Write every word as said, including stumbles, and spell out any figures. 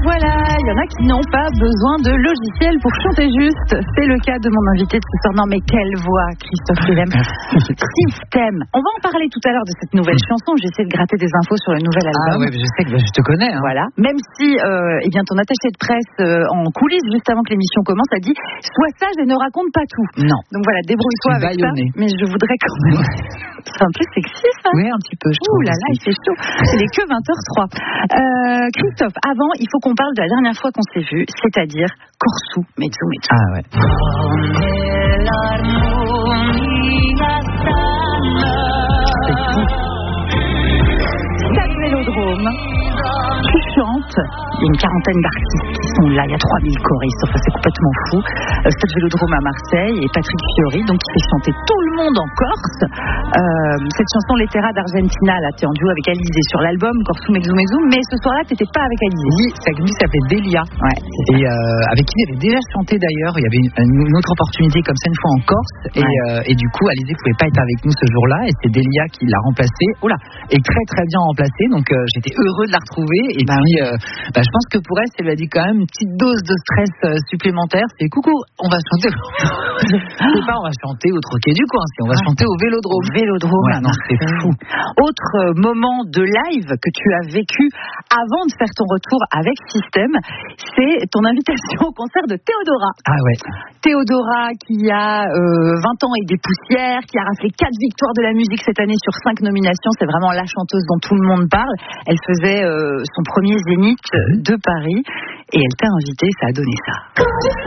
voilà, il y en a qui n'ont pas besoin de logiciel pour chanter juste. C'est le cas de mon invité de ce soir. Non mais quelle voix, Christophe Willem. Système. On va en parler tout à l'heure de cette nouvelle chanson. J'essaie de gratter des infos sur le nouvel album. Ah ouais, je sais que je te connais. Hein. Voilà. Même si, euh, eh bien, ton attaché de presse euh, en coulisses juste avant que l'émission commence a dit sois sage et ne raconte pas tout. Non. Donc voilà, débrouille-toi avec baïonné. ça. Mais je voudrais quand même. C'est un peu sexy ça. Oui, un petit peu. Je Ouh là là, il fait chaud. Il est que vingt heures trois. Euh, Christophe, avant, il faut qu'on parle de la dernière fois qu'on s'est vu, c'est-à-dire Corso Mezzo Mezzo. Ah ouais. Stade Vélodrome. Tu chantes. Il y a une quarantaine d'artistes qui sont là. Il y a trois mille choristes. Enfin, c'est complètement fou. Euh, Stade Vélodrome à Marseille et Patrick Fiori, donc qui fait chanter tout le monde en Corse. Euh, cette chanson Lettera d'Argentina, là, t'es en duo avec Alizé sur l'album Corso Mezzo Mezzo, mais ce soir-là, t'étais pas avec Alizé. Oui, c'est avec lui, ça s'appelait Delia. Ouais. Et euh, avec qui il avait déjà chanté d'ailleurs. Il y avait une, une autre opportunité comme ça une fois en Corse. Et, Ouais. euh, et du coup, Alizé pouvait pas être avec nous ce jour-là. Et c'est Delia qui l'a remplacé. Oula, et très très bien remplacé. Donc euh, j'étais heureux de la retrouver. Et bah, puis, euh, bah, je pense que pour elle, ça lui a dit quand même une petite dose de stress euh, supplémentaire. C'est coucou, on va chanter. Je sais pas, on va chanter au Troquet du Coin. On va Ah. chanter au Vélodrome. Vélodrome, Ouais, non, c'est fou. Autre euh, moment de live que tu as vécu avant de faire ton retour avec Système, c'est ton invitation au concert de Théodora. Ah ouais. Théodora qui a euh, vingt ans et des poussières, qui a raflé quatre victoires de la musique cette année sur cinq nominations. C'est vraiment la chanteuse dont tout le monde parle. Elle faisait euh, son premier zénith de Paris et elle t'a invité, ça a donné ça.